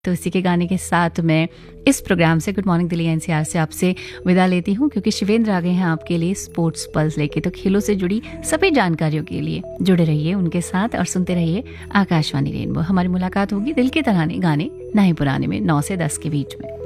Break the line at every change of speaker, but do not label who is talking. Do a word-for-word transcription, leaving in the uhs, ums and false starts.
तो इसी के गाने के साथ मैं इस प्रोग्राम से गुड मॉर्निंग दिल्ली एनसीआर से आपसे विदा लेती हूँ, क्योंकि शिवेंद्र आ गए हैं आपके लिए स्पोर्ट्स पल्स लेके। तो खेलों से जुड़ी सभी जानकारियों के लिए जुड़े रहिए उनके साथ और सुनते रहिए आकाशवाणी रेनबो। हमारी मुलाकात होगी दिल के तराने गाने नए पुराने में नौ से दस के बीच में।